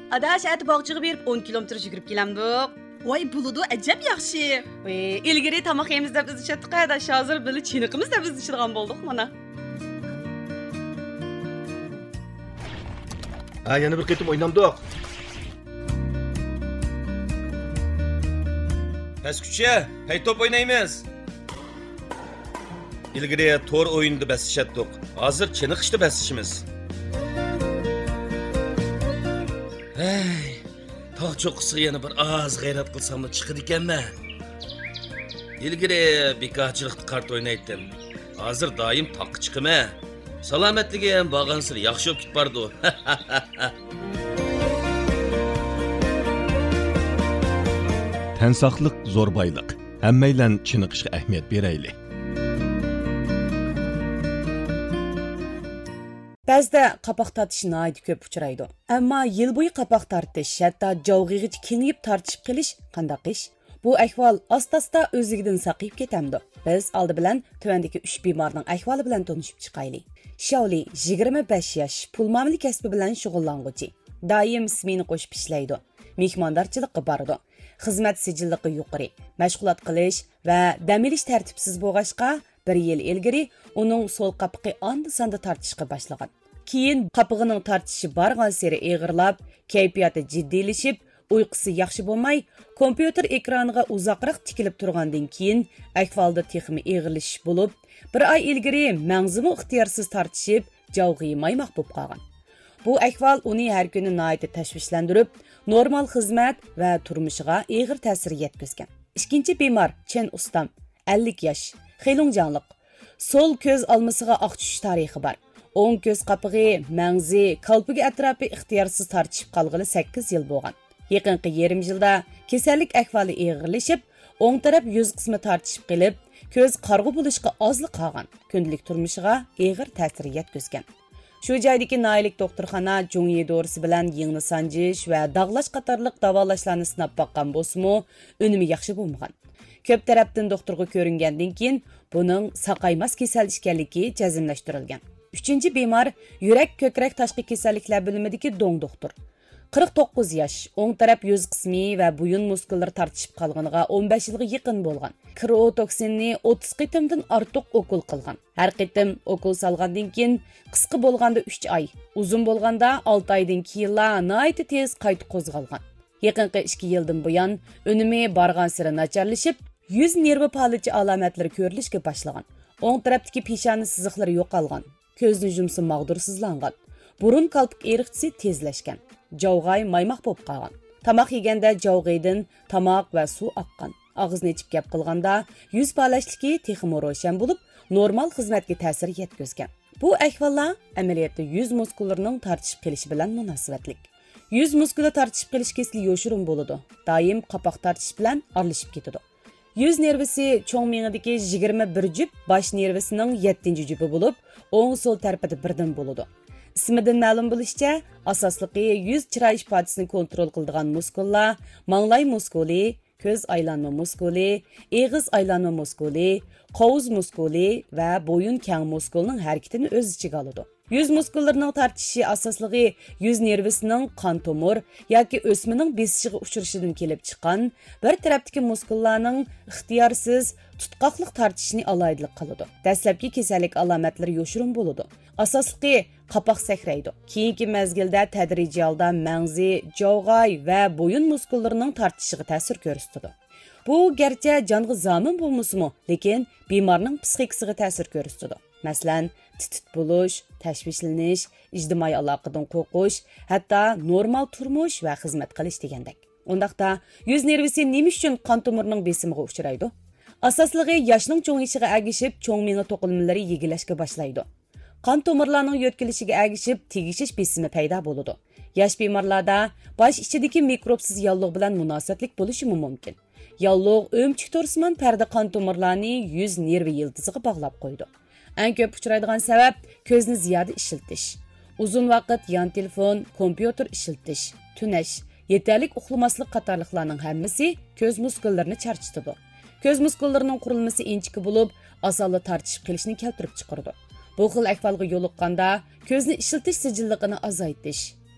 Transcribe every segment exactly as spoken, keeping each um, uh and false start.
Adaş eti bağçığı berip o'n kilometr yugurib kelamdik. Voy buludu ajab yaxshi. Ey, ilgari tamoq yemiz deb biz içetdik, adaş hozir bili chiniqimiz deb biz ichirgan boldik mana. Ha, yana bir qitim o'ynamdik. Pastkucha, hay top o'ynaymiz. İlgari to'r o'yinida basishatdik. Hozir chiniqishda basishimiz. Hey, tog' cho'qqisiga yana bir oz g'ayrat qilsam chiqadi ekanman. İlgari bekorchilikda kart o'ynaydim. Hozir doim toqqa chiqaman. Salomatligi ham borgansir yaxshi bo'lib ketib bordi. Tən saqlıq zor baylıq. Həmməylə çiniqishga ahamiyat berayli. Ba'zida qapoq tortish nihoyat ko'p uchraydi. Ammo yil bo'yi qapoq tortish, hatto javg'ig'ich kengayib tortishib qilish qanday ish? Bu ahvol asta-asta o'zligidan saqayib ketamdi. Biz oldi bilan tuvandagi uch bemorning ahvoli bilan tanishib chiqaylik. Shaoli yigirma besh yosh, pul muomala kasbi bilan shug'ullanuvchi. Doim smeni qo'shib ishlaydi. Mehmondorchilikqa boradi. Xizmat sijilligi yuqori, mashg'ulot qilish va dam olish tartibsiz bo'lg'achqa bir yil ilgari uning so'l qapiqi onda-sonda tortishga boshlagan. Keyin qapig'ining tortishi borgan sari eg'irlab, kayfiyati jiddiylashib, uyqusi yaxshi bo'lmay, kompyuter ekraniga uzoqroq tikilib turgandan keyin ahvolda texmi eg'irlashish bo'lib, bir oy ilgari mangzimi ixtiyorsiz tortishib, javg'i maymoq bo'lib qolgan. Bu ahvol uni har kuni nihoyat tashvishlantirib, normal xizmat va turmushiga og'ir ta'sir yetkazgan. Ikkinchi bemor Chen ustam, ellik yosh, xelungjanliq. Sol ko'z olmasiga oq tushish tarixi bor. O'ng ko'z qapig'i, mangzi, qalbiga atrofi ixtiyorsiz tortishib qolg'ili sakkiz yil bo'lgan. Yaqinqi yarim yilda kasallik ahvoli og'irlashib, o'ng taraf yuz qismi tortishib qilib, ko'z qarg'u bo'lishga ozli qolgan. Kundalik turmushiga og'ir ta'sir yetkazgan. Shu joydagi noylik doktorxona Jungyi dorisi bilan yengni sanjish va dog'lash qatorliq davolashlarni sinab boqqan bo'lsa-mu, unumi yaxshi bo'lmagan. Ko'p tarafdan doktorga ko'ringandan keyin buning saqaymas kasal ekanligi jazmlashtirilgan. Uchinchi bemor yurak ko'krak tashqi kasalliklar bo'limidagi dong doktor. qirq to'qqiz yosh, o'ng taraf yuz qismi va bo'yin muskullari tortishib qolganiga o'n besh yilga yaqin bo'lgan. Kriotoksinni o'ttiz qitimdan ortiq okul qilgan. Har qitim okul salgandan keyin qisqa bo'lganda uch oy, uzun bo'lganda olti oydan keyin nihoyat tez qayta qo'zg'algan. Yaqinqi ikki yildan buyon unumi borgan sari nacharlashib, yuz nervi palichi alomatlari ko'rilishga boshlagan. O'ng tarafdagi peshona siziqlari yo'qolgan. Ko'zni yumsa mag'dursizlangan. Burun qaltiq eriqchisi tezlashgan. Javg'ay maymoq bo'lib qolgan. Tamoq yeganda javg'aydan tamoq va suv oqqan. Og'izni ichib gap qilganda yuz palashligi texmo ro'shan bo'lib, normal xizmatga ta'sir yetkazgan. Bu ahvollar amaliyotda yuz muskullarining tortishib qilishi bilan munosabatlik. Yuz muskuli tortishib qilish kesli yo'shirin bo'ladi. Doim qapoq tortish bilan aralashib ketadi. Yuz nervisi cho'ng miyadagi yigirma bir jup, bosh nervisining yettinchi jupi bo'lib, o'ng so'l tarafida birdan bo'ladi. Ismidan ma'lum bo'lishicha, asosligi yuz chiroy ifodasini kontrol qiladigan muskullar, manglay muskuli, ko'z aylanma muskuli, eg'iz aylanma muskuli, qovuz muskuli va bo'yin kang muskulining harakatini o'z ichiga oladi. Yuz muskullarining tortishi asosligi yuz nervisining qon tomir yoki o'smaning besishiga uchrashidan kelib chiqqan bir tarafdagi muskullarning ixtiyorsiz tutqoqliq tortishini alaydilik qiladi. Dastlabki kasallik alomatlari yo'shirin bo'ladi. Asosligi qapoq sakraydi. Keyingi mezgilda tadrijiy holda mangzi, javg'ay va bo'yin muskullarining tortishiga ta'sir ko'rsatadi. Bu garchi jonga zomin bo'lmasa-mu, lekin bemorning psixikasiga ta'sir ko'rsatadi. Masalan, titit bo'lish, tashvishlanish, ijtimoiy aloqadan qo'rqish, hatto normal turmush va xizmat qilish degandek. Undaqda yuz nervisi nima uchun qon tomirining besimiga uchraydi? Asosligi yoshning cho'ng'ishiga agishib, cho'ng miya to'qilmalari yegilashga boshlaydi. Qon tomirlarning yo'tkilishiga agishib, tegishish besimi paydo bo'ladi. Yosh bemorlarda bosh ichidagi mikrobsiz yallig'i bilan munosabatlik bo'lishi mumkin. Yallig'i o'mchik to'rsimon parda qon tomirlarini yuz nervi yildiziga bog'lab qo'ydi. Eng ko'p uchraydigan sabab ko'zni ziyoda ishiltish. Uzun vaqt yon telefon, kompyuter ishiltish, tunash, yetarlik uxlamaslik qatorliqlarning hammasi ko'z muskullarini charchatadi. Ko'z muskullarining qurilmasi inchiki bo'lib, osonli tortishib qilishni keltirib chiqaradi. Bu xil ahvolga yo'liqqanda ko'zni ishiltish sijilligini azaytish,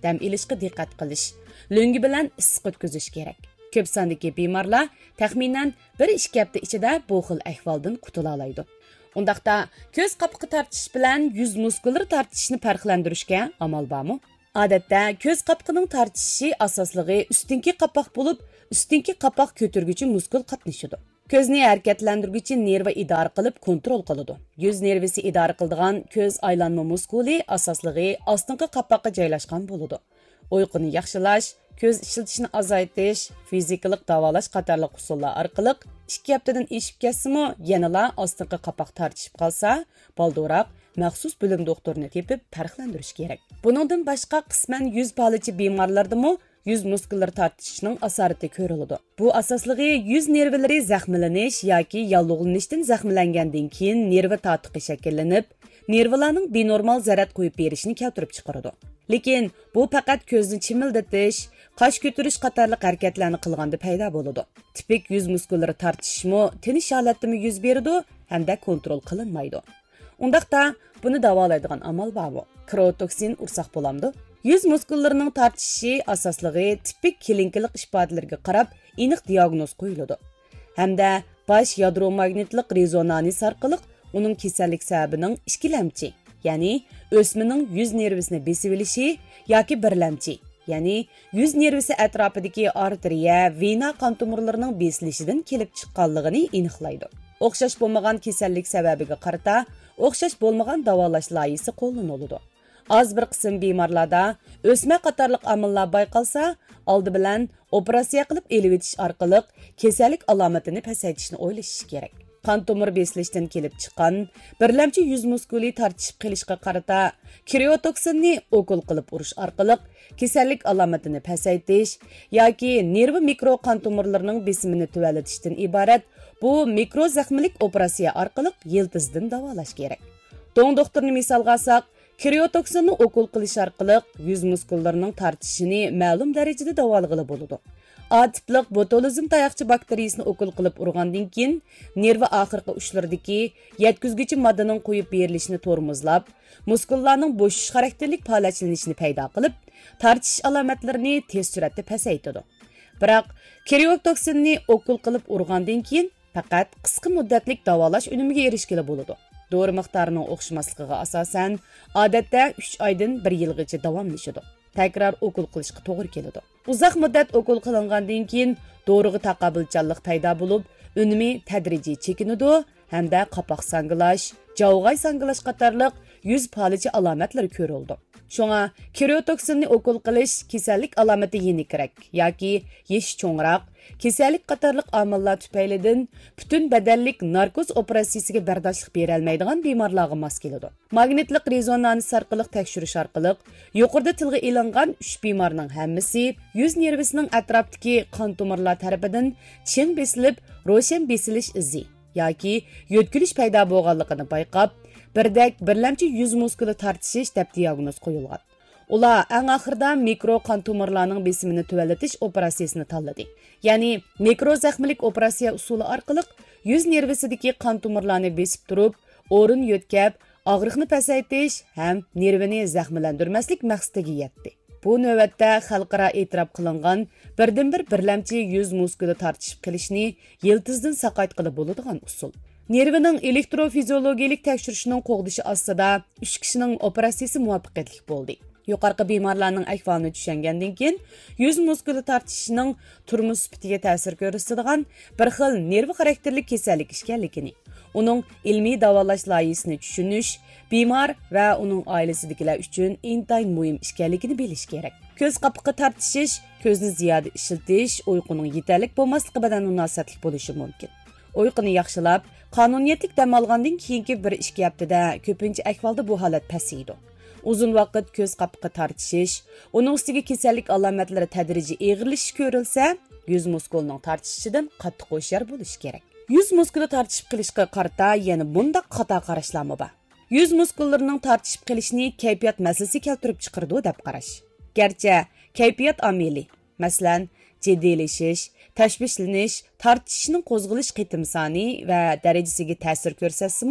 dam ilishga diqqat qilish, lo'ngi bilan issiq o'tkazish kerak. Ko'p sondagi bemorlar taxminan bir ikki hafta ichida bu xil ahvoldan qutula oladi. Undaqda ko'z qapiqi tortishish bilan yuz muskullari tortishishni farqlantirishga amal bormi? Odatda ko'z qapiqining tortishishi asosligi ustinki qapoq bo'lib, ustinki qapoq ko'targuvchi muskul qatnashidir. Ko'zni harakatlantirguvchi nerva idora qilib kontrol qiladi. Yuz nervisi idora qiladigan ko'z aylanma muskuli asosligi ostinqi qapoqqa joylashgan bo'ladi. Uyquni yaxshilash, ko'z ishlatishni azaytish, fizikalik davolash qatorliq usullar orqali ikki haftadan eshib ketsimi, yanala ostinqi qapoq tortishib qolsa, balduroq maxsus bo'lim doktorini tepib farqlantirish kerak. Buningdan boshqa qisman yuz palichi bemorlardami yuz muskullari tortishining asorati ko'riladi. Bu asosligi yuz nervlari zaxmlanish yoki yallig'lanishdan zaxmlangandan keyin nerva tortiqi shakllanib, nervlarning benormal zarar qo'yib berishini keltirib chiqaradi. Lekin bu faqat ko'zni chimildatish, qosh ko'tarish qatorliq harakatlarni qilganda paydo bo'ladi. Tipik yuz muskullari tortishmi tinish holatida yuz beradi hamda kontrol qilinmaydi. Undaqda buni davolaydigan amal bormi? Kriotoksin ursak bo'lamdi. Yuz muskullarining tortishishi asosligi tipik klinikalik ifodalarga qarab aniq diagnoz qo'yiladi. Hamda bosh yadromagnitlik rezonans orqali uning kasallik sababining ikkilamchi, ya'ni o'smining yuz nervisini besib olishi yoki birlamchi, ya'ni yuz nervisi atrofidagi arteriya, vena qon tomirlarining besilishidan kelib chiqqanligini aniqlaydi. O'xshash bo'lmagan kasallik sababiga qarata o'xshash bo'lmagan davolash loyihasi qo'llaniladi. Az bir qism bemorlarda o'sma qatorliq omillar bayqalsa, oldi bilan operatsiya qilib elib o'tish orqali kasallik alomatini pasaytishni o'ylash kerak. Qon tomir besilishdan kelib chiqqan birlamchi yuz muskuli tortishib qilishga qarata kriotoksinni okul qilib urish orqali kasallik alomatini pasaytish yoki nervi mikro qon tomirlarining besimini tuvallatishdan iborat bu mikro zaxmlik operatsiya orqali yiltizdan davolash kerak. Do'ng doktorni misolga olsak, kriotoksinni okul qilish orqali yuz muskullarining tortishini ma'lum darajada davolag'ili bo'ladi. A tiplik botulizm tayoqcha bakteriyasini okul qilib urgandan keyin nerva oxirgi uchlaridagi yetkizguvchi moddaning qo'yib berilishini tormozlab, muskullarning bo'shish xarakterlik faoliyatlanishini paydo qilib, tortish alomatlarini tez suratda pasaytadi. Biroq kriotoksinni okul qilib urgandan keyin faqat qisqa muddatlik davolash unumiga erishgili bo'ladi. Dori miqdorining o'xshamasligiga asosan odatda uch oydan bir yilgacha davomlashadi. Takrar okul qilishga to'g'ri keladi. Uzoq muddat okul qilingandan keyin doriga taqobilchanlik paydo bo'lib, unumi tadrijiy chekinadi hamda qapoq sangilash, javg'ay sangilash qatorliq yuz palichi alomatlar ko'rildi. Shunga kriotoksinni okul qilish kasallik alomati yenikrak yoki yesh cho'ngroq, kasallik qatorliq omillar tufaylidan butun badanlik narkoz operatsiyasiga bardoshlik bera olmaydigan bemorlarga mos keladi. Magnitlik rezonans orqali tekshirish orqali yuqorida tilga ilingan uch bemorning hammasi yuz nervisining atrofidagi qon tomirlar tarafidan chin besilib, ro'shan besilish izi yoki yo'tkilish paydo bo'lganligini bayqab, birdak birlamchi yuz muskuli tortishish deb diagnoz qo'yilgan. Ular eng oxirida mikro qon tomirlarning besimini tuvallatish operatsiyasini tanladi. Ya'ni mikro zaxmlik operatsiya usuli orqali yuz nervisidagi qon tomirlarni besib turib, o'rin yo'tkab, og'riqni pasaytish ham nervini zaxmlantirmaslik maqsadiga yetdi. Bu navbatda xalqaro e'tirof qilingan birdan bir birlamchi yuz muskuli tortishib qilishni yiltizdan saqayt qilib bo'ladigan usul. Nervining elektrofiziologik tekshirishining qo'g'dishi ostida uch kishining operatsiyasi muvaffaqiyatli bo'ldi. Yuqorqi bemorlarning ahvolini tushungandan keyin yuz muskuli tortishining turmush sifatiga ta'sir ko'rsatadigan bir xil nerv xarakterli kasallik ekanligini, uning ilmiy davolash loyihasini tushunish, bemor va uning oilasidagilar uchun intayin muhim ekanligini bilish kerak. Ko'z qapiqi tortishish, ko'zni ziyoda ishlatish, uyquning yetarli bo'lmasligi bilan munosabatli bo'lishi mumkin. Uyquni yaxshilab, qonuniyatlik dam olgandan keyingi bir ikki haftada ko'pincha ahvolda bu holat pasaydi. Uzun vaqt ko'z qapiqi tortishish, uning ustiga kasallik alomatlari tadrijiy eg'irlashish ko'rilsa, yuz muskulining tortishishidan qattiq hushyor bo'lish kerak. Yuz muskuli tortishib qilishga qarata yana bundaq xato qarashlarmi bor. Yuz muskullarining tortishib qilishni kayfiyat masalasi keltirib chiqardi deb qarash. Garchi kayfiyat omili, masalan, jiddiylashish, tashvishlanish, tortishishning qo'zg'alish qitim soni va darajasiga ta'sir ko'rsatsa-mu,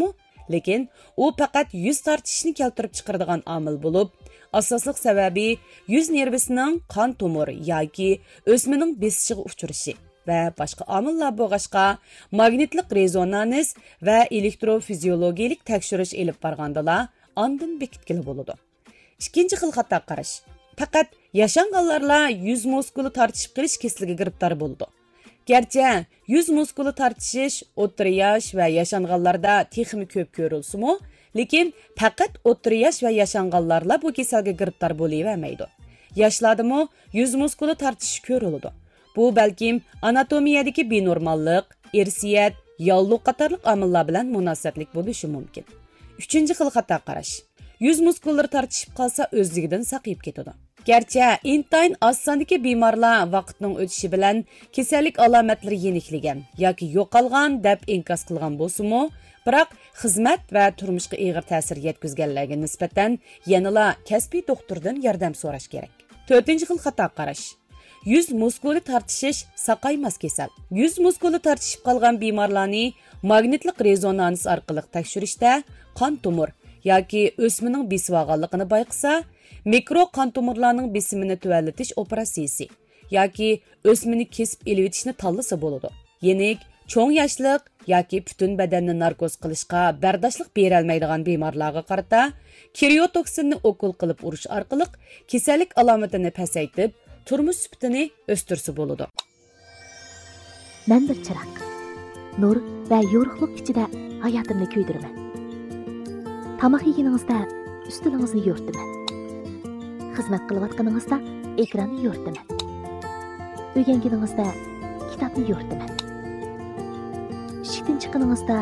lekin u faqat yuz tortishishni keltirib chiqaradigan omil bo'lib, asosliq sababi yuz nervisining qon tomir yoki o'smaning besishiga uchrashi va boshqa omillar bo'lg'achqa magnitlik rezonans va elektrofiziologik tekshirish elib borgandala ondan bekitkili bo'ladi. Ikkinchi xil xato qarash. Faqat yashanganlarla yuz muskuli tortishib qilish kasaliga giribtor bo'ldi. Gerçi yuz muskuli tortishish o'rta yosh va yashanganlarda texmi ko'p ko'rilsa-mu, lekin faqat o'rta yosh va yashanganlarla bu kasalga giribtor bo'lavermaydi. Yoshlardami yuz muskuli tortishish ko'riladi. Bu balkim anatomiyadagi benormallik, irsiyat, yolliq qatorliq omillar bilan munosabatlik bo'lishi mumkin. Uchinchi xil xato qarash. Yuz muskullari tortishib qolsa o'zligidan saqayib ketadi. Gerçi intayin az sondagi bemorlar vaqtning o'tishi bilan kasallik alomatlari yenikligan yoki yo'qolgan deb inkos qilgan bo'lsa-mu, biroq xizmat va turmushga og'ir ta'sir yetkazganlarga nisbatan yanala kasbiy doktordan yordam so'rash kerak. To'rtinchi xil xato qarash. Yuz muskuli tortishish saqaymas kasal. Yuz muskuli tortishib qolgan bemorlarni magnitlik rezonans orqali tekshirishda qon tomir yoki o'smaning besib-olganligini bayqasa, mikro qon tomirlarning besimini tuvallatish operatsiyasi yoki o'smini kesib elitishni tanlasa bo'ladi. Yenik, cho'ng yoshliq yoki butun badanni narkoz qilishga bardoshlik bera olmaydigan bemorlarga qarata kiriotoksinni okul qilib urish orqali kasallik alomatini pasaytib, turmush sifatini o'stirsa bo'ladi. Men bir chiroq, nur va yorug'lik ichida hayotimni kuydiraman. Tamoq yeganingizda ustilingizni yo'rtaman. Xizmat qilayotganingizda ekranni yo'rtaman. O'rganganingizda kitobni yo'rtaman. Ishdan chiqqaningizda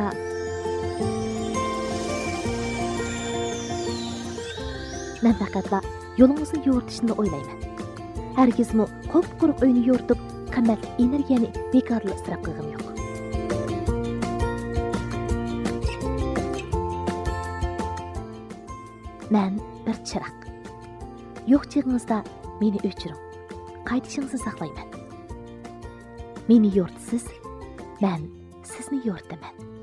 men faqatla yo'lingizni yo'rtishni o'ylayman. Hargizmi qop-quruq uyni yo'rtib, qimmatli energiyani bekorli isrof qilgim yo'q. Men bir chiroq. Yo'q chig'ingizda meni o'chiring. Qaytishingizni saqlayman. Meni yo'rtisiz, men sizni yo'rtaman.